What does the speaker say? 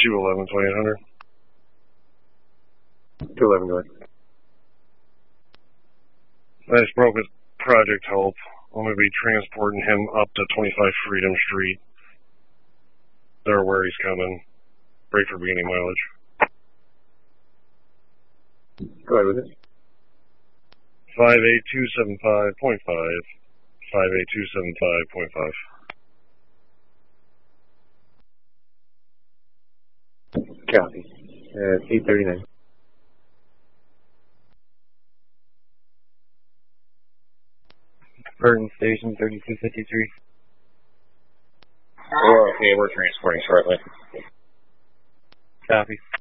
211, 2800. 211, go ahead. I just broke his Project Hope. I'm going to be transporting him up to 25 Freedom Street. They're where he's coming. Break for beginning mileage. Go ahead with it. 58275.5. 58275.5. Copy. 839. Burton Station 3253. Okay, we're transporting shortly. Copy.